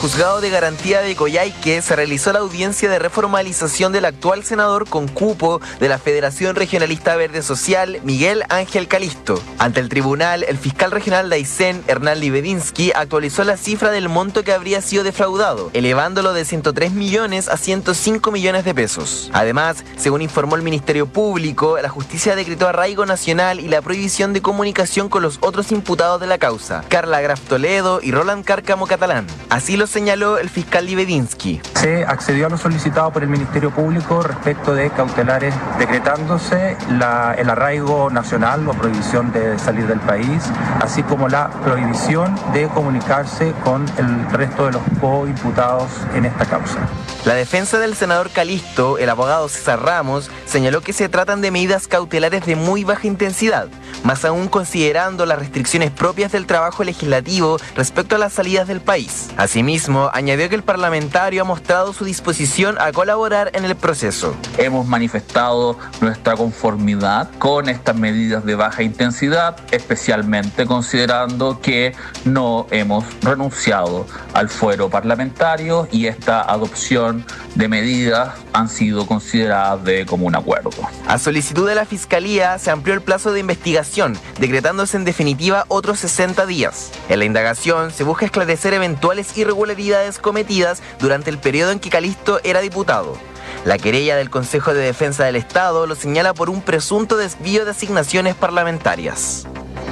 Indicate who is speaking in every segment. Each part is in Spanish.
Speaker 1: Juzgado de Garantía de Coyhaique se realizó la audiencia de reformalización del actual senador con cupo de la Federación Regionalista Verde Social, Miguel Ángel Calisto. Ante el tribunal, el fiscal regional de Aysén, Hernán Libedinsky, actualizó la cifra del monto que habría sido defraudado, elevándolo de 103 millones a 105 millones de pesos. Además, según informó el Ministerio Público, la justicia decretó arraigo nacional y la prohibición de comunicación con los otros imputados de la causa, Carla Graf Toledo y Roland Cárcamo Catalán. Así lo señaló el fiscal Libedinsky.
Speaker 2: Se accedió a lo solicitado por el Ministerio Público respecto de cautelares, decretándose el arraigo nacional o prohibición de salir del país, así como la prohibición de comunicarse con el resto de los coimputados en esta causa.
Speaker 1: La defensa del senador Calisto, el abogado César Ramos, señaló que se tratan de medidas cautelares de muy baja intensidad, más aún considerando las restricciones propias del trabajo legislativo respecto a las salidas del país. Asimismo, añadió que el parlamentario ha mostrado su disposición a colaborar en el proceso.
Speaker 3: Hemos manifestado nuestra conformidad con estas medidas de baja intensidad, especialmente considerando que no hemos renunciado al fuero parlamentario y esta adopción de medidas han sido consideradas de común acuerdo.
Speaker 1: A solicitud de la Fiscalía se amplió el plazo de investigación, decretándose en definitiva otros 60 días. En la indagación se busca esclarecer eventuales irregularidades cometidas durante el periodo en que Calisto era diputado. La querella del Consejo de Defensa del Estado lo señala por un presunto desvío de asignaciones parlamentarias.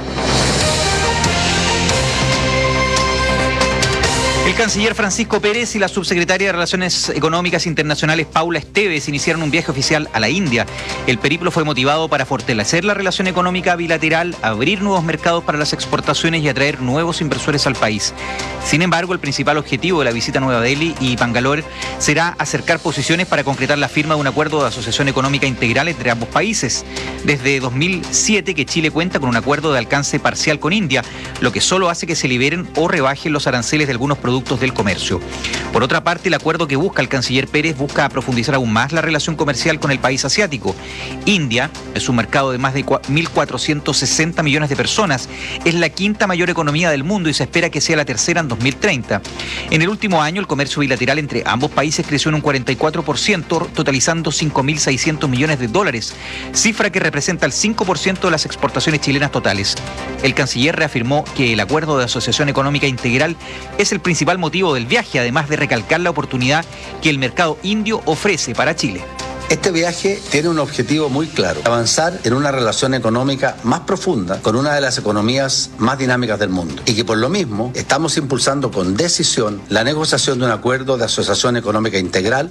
Speaker 4: El canciller Francisco Pérez y la subsecretaria de Relaciones Económicas Internacionales Paula Esteves iniciaron un viaje oficial a la India. El periplo fue motivado para fortalecer la relación económica bilateral, abrir nuevos mercados para las exportaciones y atraer nuevos inversores al país. Sin embargo, el principal objetivo de la visita a Nueva Delhi y Bangalore será acercar posiciones para concretar la firma de un acuerdo de asociación económica integral entre ambos países. Desde 2007 que Chile cuenta con un acuerdo de alcance parcial con India, lo que solo hace que se liberen o rebajen los aranceles de algunos productos del comercio. Por otra parte, el acuerdo que busca el canciller Pérez busca profundizar aún más la relación comercial con el país asiático. India es un mercado de más de 1.460 millones de personas, es la quinta mayor economía del mundo y se espera que sea la tercera en 2030. En el último año, el comercio bilateral entre ambos países creció en un 44%, totalizando 5.600 millones de dólares, cifra que representa el 5% de las exportaciones chilenas totales. El canciller reafirmó que el acuerdo de asociación económica integral es el principal motivo del viaje, además de recalcar la oportunidad que el mercado indio ofrece para Chile.
Speaker 5: Este viaje tiene un objetivo muy claro: avanzar en una relación económica más profunda con una de las economías más dinámicas del mundo, y que por lo mismo estamos impulsando con decisión la negociación de un acuerdo de asociación económica integral.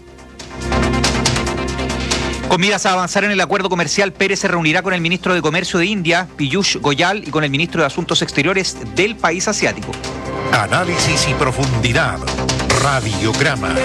Speaker 4: Con miras a avanzar en el acuerdo comercial, Pérez se reunirá con el ministro de Comercio de India, Piyush Goyal, y con el ministro de Asuntos Exteriores del país asiático.
Speaker 6: Análisis y profundidad. Radiograma.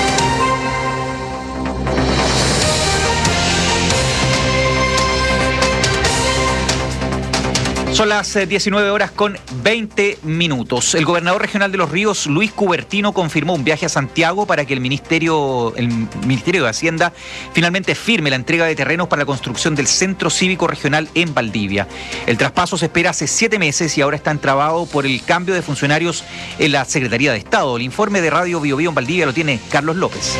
Speaker 4: Son las 19 horas con 20 minutos. El gobernador regional de Los Ríos, Luis Cubertino, confirmó un viaje a Santiago para que el Ministerio de Hacienda finalmente firme la entrega de terrenos para la construcción del Centro Cívico Regional en Valdivia. El traspaso se espera hace 7 meses y ahora está entrabado por el cambio de funcionarios en la Secretaría de Estado. El informe de Radio Biobío en Valdivia lo tiene Carlos López.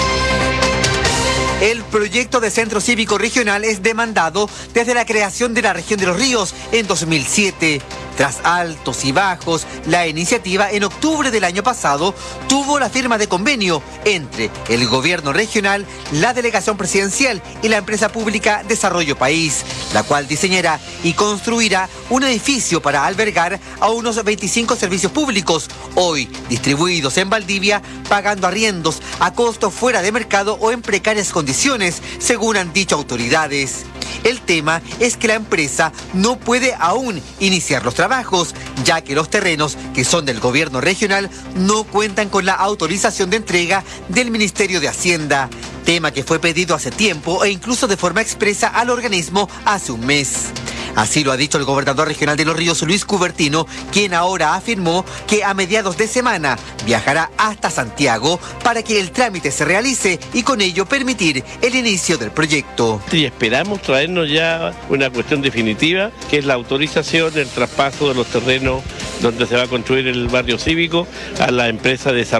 Speaker 7: El proyecto de Centro Cívico Regional es demandado desde la creación de la región de Los Ríos en 2007. Tras altos y bajos, la iniciativa en octubre del año pasado tuvo la firma de convenio entre el gobierno regional, la delegación presidencial y la empresa pública Desarrollo País, la cual diseñará y construirá un edificio para albergar a unos 25 servicios públicos, hoy distribuidos en Valdivia, pagando arriendos a costo fuera de mercado o en precarias condiciones, según han dicho autoridades. El tema es que la empresa no puede aún iniciar los trabajos, ya que los terrenos que son del gobierno regional no cuentan con la autorización de entrega del Ministerio de Hacienda, tema que fue pedido hace tiempo e incluso de forma expresa al organismo hace un mes. Así lo ha dicho el gobernador regional de Los Ríos, Luis Cubertino, quien ahora afirmó que a mediados de semana viajará hasta Santiago para que el trámite se realice y con ello permitir el inicio del proyecto.
Speaker 8: Y esperamos traernos ya una cuestión definitiva, que es la autorización del traspaso de los terrenos donde se va a construir el barrio cívico a la empresa de desarrollo